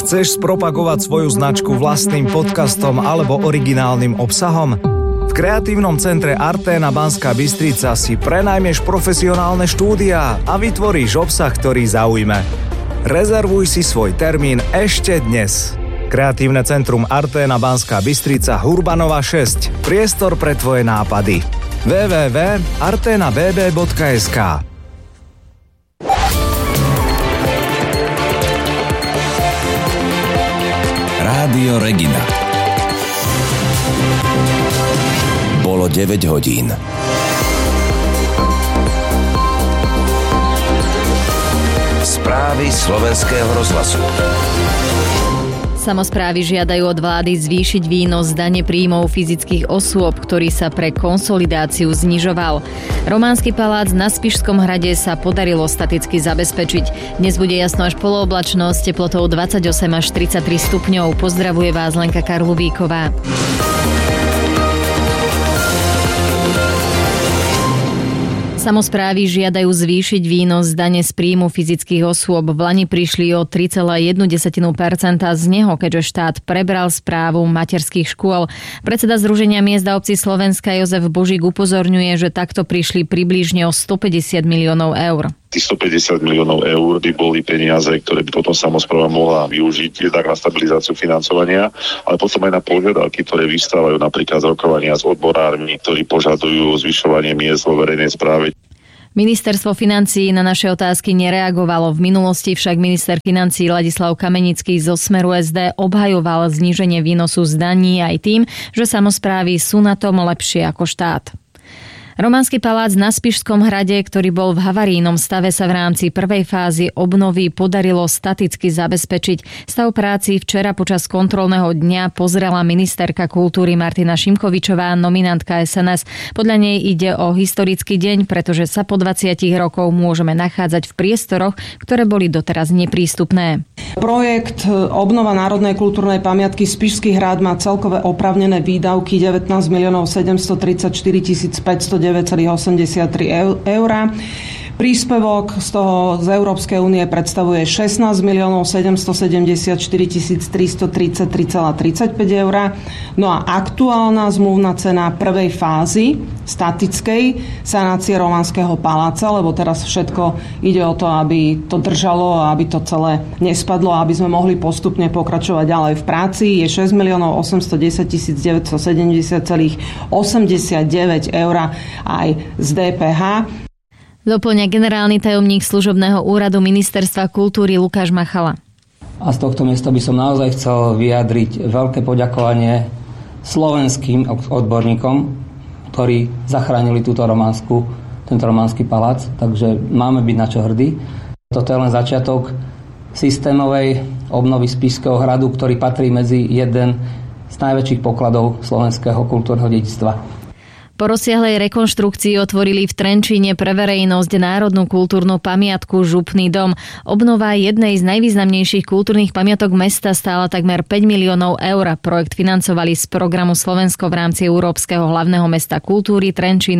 Chceš spropagovať svoju značku vlastným podcastom alebo originálnym obsahom? V kreatívnom centre Arténa Banská Bystrica si prenajmeš profesionálne štúdiá a vytvoríš obsah, ktorý zaujme. Rezervuj si svoj termín ešte dnes. Kreatívne centrum Arténa Banská Bystrica Hurbanova 6. Priestor pre tvoje nápady. www.artenabb.sk. Rádio Regina. Bolo 9 hodín. Správy Slovenského rozhlasu. Samosprávy žiadajú od vlády zvýšiť výnos z dane príjmov fyzických osôb, ktorý sa pre konsolidáciu znižoval. Románsky palác na Spišskom hrade sa podarilo staticky zabezpečiť. Dnes bude jasno až polooblačno s teplotou 28 až 33 stupňov. Pozdravuje vás Lenka Karluvíková. Samosprávy žiadajú zvýšiť výnos z dane z príjmu fyzických osôb. Vlani prišli o 3,1%, z neho, keďže štát prebral správu materských škôl. Predseda Združenia miest a obcí Slovenska Jozef Božík upozorňuje, že takto prišli približne o 150 miliónov eur. Tých 150 miliónov eur by boli peniaze, ktoré by potom samospráva mohla využiť tak na stabilizáciu financovania, ale potom aj na požiadavky, ktoré vystávajú napríklad z rokovania s odborármi, ktorí požadujú zvyšovanie miest vo verejnej správe. Ministerstvo financií na naše otázky nereagovalo. V minulosti však minister financií Ladislav Kamenický zo Smeru SD obhajoval zníženie výnosu z daní aj tým, že samosprávy sú na tom lepšie ako štát. Románsky palác na Spišskom hrade, ktorý bol v havarijnom stave, sa v rámci prvej fázy obnovy podarilo staticky zabezpečiť. Stav práci včera počas kontrolného dňa pozrela ministerka kultúry Martina Šimkovičová, nominantka SNS. Podľa nej ide o historický deň, pretože sa po 20 rokov môžeme nachádzať v priestoroch, ktoré boli doteraz neprístupné. Projekt Obnova národnej kultúrnej pamiatky Spišský hrad má celkové oprávnené výdavky 19 734 509,83 eur. Príspevok z Európskej únie predstavuje 16 774 333,35 eur. No a aktuálna zmluvná cena prvej fázy statickej sanácie Románskeho paláca, lebo teraz všetko ide o to, aby to držalo a aby to celé nespadlo, aby sme mohli postupne pokračovať ďalej v práci, je 6 810 970,89 eur aj z DPH. Doplňa generálny tajomník služobného úradu Ministerstva kultúry Lukáš Machala. A z tohto miesta by som naozaj chcel vyjadriť veľké poďakovanie slovenským odborníkom, ktorí zachránili tento románsky palác, takže máme byť na čo hrdí. Toto je len začiatok systémovej obnovy Spišského hradu, ktorý patrí medzi jeden z najväčších pokladov slovenského kultúrneho dedičstva. Po rozsiahlej rekonštrukcii otvorili v Trenčíne pre verejnosť národnú kultúrnu pamiatku Župný dom. Obnova jednej z najvýznamnejších kultúrnych pamiatok mesta stála takmer 5 miliónov eur. Projekt financovali z programu Slovensko v rámci Európskeho hlavného mesta kultúry Trenčín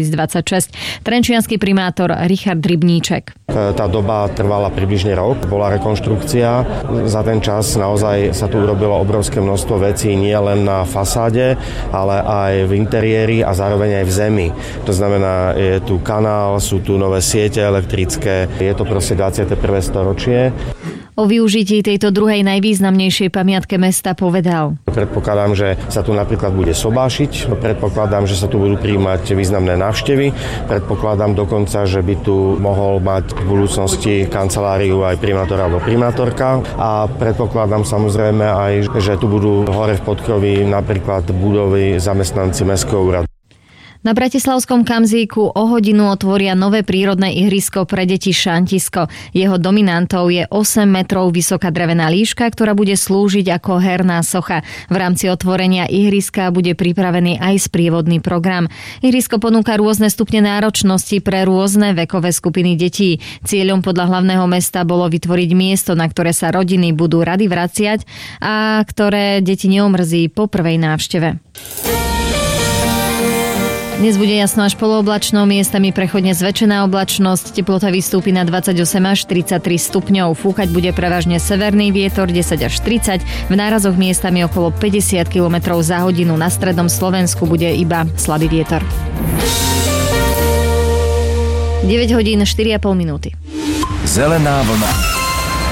2026. Trenčiansky primátor Richard Rybníček. Tá doba trvala približne rok, bola rekonštrukcia. Za ten čas naozaj sa tu urobilo obrovské množstvo vecí, nie len na fasáde, ale aj v interiéri a zároveň aj v zemi. To znamená, je tu kanál, sú tu nové siete elektrické, je to proste 21. storočie. O využití tejto druhej najvýznamnejšej pamiatke mesta povedal. Predpokladám, že sa tu napríklad bude sobášiť, predpokladám, že sa tu budú prijímať významné návštevy, predpokladám dokonca, že by tu mohol mať v budúcnosti kanceláriu aj primátor alebo primátorka a predpokladám samozrejme aj, že tu budú hore v podkroví napríklad budovy zamestnanci mestského úradu. Na Bratislavskom Kamzíku o hodinu otvoria nové prírodné ihrisko pre deti Šantisko. Jeho dominantou je 8 metrov vysoká drevená líška, ktorá bude slúžiť ako herná socha. V rámci otvorenia ihriska bude pripravený aj sprievodný program. Ihrisko ponúka rôzne stupne náročnosti pre rôzne vekové skupiny detí. Cieľom podľa hlavného mesta bolo vytvoriť miesto, na ktoré sa rodiny budú rady vraciať a ktoré deti neomrzí po prvej návšteve. Dnes bude jasno až polooblačno, miestami prechodne zväčšená oblačnosť, teplota vystúpi na 28 až 33 stupňov, fúkať bude prevažne severný vietor 10 až 30, v nárazoch miestami okolo 50 km za hodinu, na strednom Slovensku bude iba slabý vietor. 9 hodín 4,5 minúty. Zelená vlna.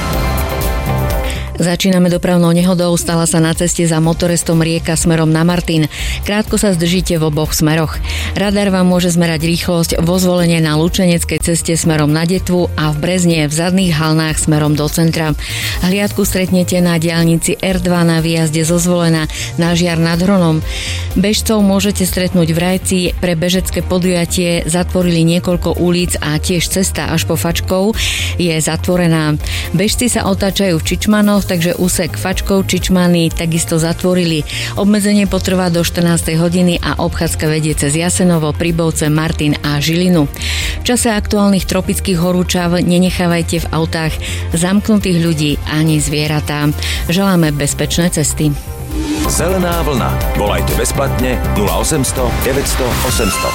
Začíname dopravnou nehodou, stala sa na ceste za motorestom Rieka smerom na Martin. Krátko sa zdržíte v oboch smeroch. Radar vám môže zmerať rýchlosť vo Zvolenie na Lučeneckej ceste smerom na Detvu a v Brezne v zadných halnách smerom do centra. Hliadku stretnete na diaľnici R2 na výjazde zo Zvolena na Žiar nad Hronom. Bežcov môžete stretnúť v Rajci, pre bežecké podujatie zatvorili niekoľko ulic a tiež cesta až po Fačkov je zatvorená. Bežci sa otáčajú v Čičmanoch, takže úsek Fačkov Čičmany takisto zatvorili. Obmedzenie potrvá do 14. hodiny a obchádzka vedie cez Jasenovo, Pribovce, Martin a Žilinu. V čase aktuálnych tropických horúčav nenechávajte v autách zamknutých ľudí ani zvieratá. Želáme bezpečné cesty. Zelená vlna. Volajte bezplatne 0800 900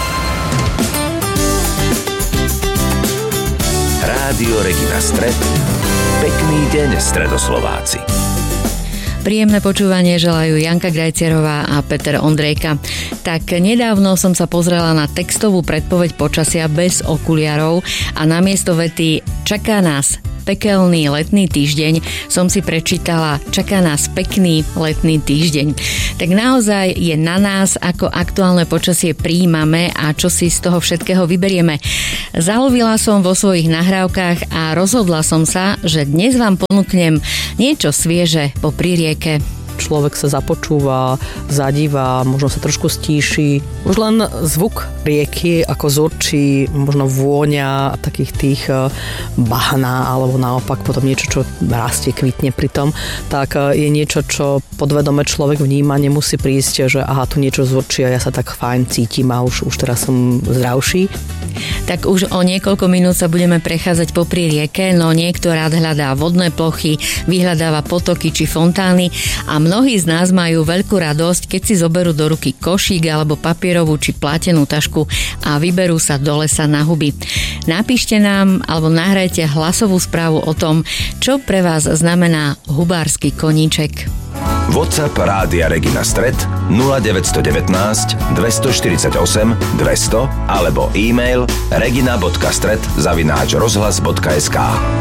800. Rádio Regina Stred. Pekný deň, Stredoslováci. Príjemné počúvanie želajú Janka Grajcierová a Peter Ondrejka. Tak nedávno som sa pozrela na textovú predpoveď počasia bez okuliarov a namiesto vety čaká nás pekelný letný týždeň som si prečítala čaká nás pekný letný týždeň. Tak naozaj je na nás, ako aktuálne počasie prijímame a čo si z toho všetkého vyberieme. Zalovila som vo svojich nahrávkach a rozhodla som sa, že dnes vám ponúknem niečo svieže popri rieke. Človek sa započúva, zadíva, možno sa trošku stíši. Už len zvuk rieky ako zurčí, možno vôňa takých tých bahna, alebo naopak potom niečo, čo rastie, kvitne pri tom, tak je niečo, čo podvedome človek vníma, nemusí prísť, že aha, tu niečo zurčí a ja sa tak fajn cítim a už teraz som zdravší. Tak už o niekoľko minút sa budeme prechádzať popri rieke, no niekto rád hľadá vodné plochy, vyhľadáva potoky či fontány a mnohí z nás majú veľkú radosť, keď si zoberú do ruky košík alebo papierovú či plátenú tašku a vyberú sa do lesa na huby. Napíšte nám alebo nahrajte hlasovú správu o tom, čo pre vás znamená hubársky koníček. WhatsApp Rádia Regina Stred 0919 248 200 alebo e-mail regina.stred@rozhlas.sk.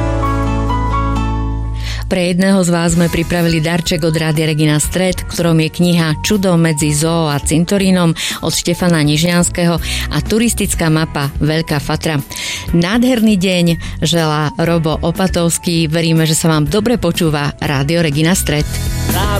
Pre jedného z vás sme pripravili darček od Rádia Regina Stred, ktorom je kniha Čudo medzi zoo a cintorínom od Štefana Nižňanského a turistická mapa Veľká Fatra. Nádherný deň želá Robo Opatovský. Veríme, že sa vám dobre počúva Rádio Regina Stred.